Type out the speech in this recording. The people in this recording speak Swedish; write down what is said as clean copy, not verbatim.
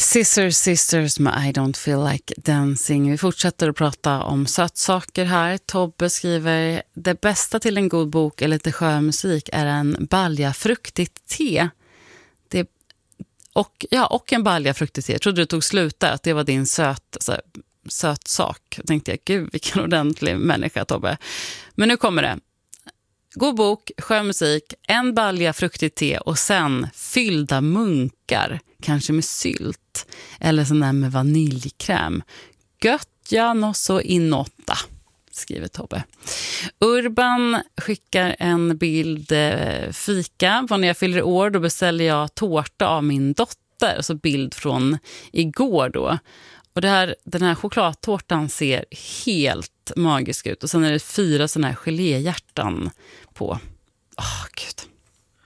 Sisters med I don't feel like dancing. Vi fortsätter att prata om sötsaker här. Tobbe skriver: det bästa till en god bok eller lite sjömusik är en baljafruktigt te. Och en baljafruktigt te. Jag trodde du tog slut där, att det var din söt sak. Jag tänkte, gud vilken ordentlig människa, Tobbe. Men nu kommer det. God bok, sjömusik, en balja fruktigt te och sen fyllda munkar, kanske med sylt eller sån där med vaniljkräm. Gött, ja, och så inotta, skriver Tobbe. Urban skickar en bild fika. När jag fyller år då beställer jag tårta av min dotter. Och så bild från igår då. Och den här chokladtårtan ser helt magisk ut. Och sen är det 4 såna här geléhjärtan på. Gud.